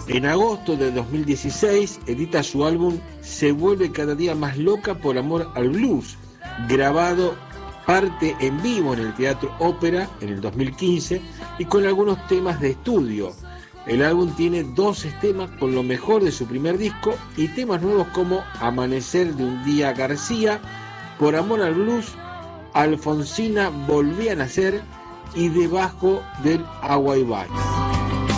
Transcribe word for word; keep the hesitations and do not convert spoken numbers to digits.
En agosto de dos mil dieciséis edita su álbum Se vuelve cada día más loca por amor al blues, grabado parte en vivo en el Teatro Ópera en el dos mil quince y con algunos temas de estudio. El álbum tiene doce temas con lo mejor de su primer disco y temas nuevos como Amanecer de un día García, Por amor al blues, Alfonsina volví a nacer y Debajo del agua y baño.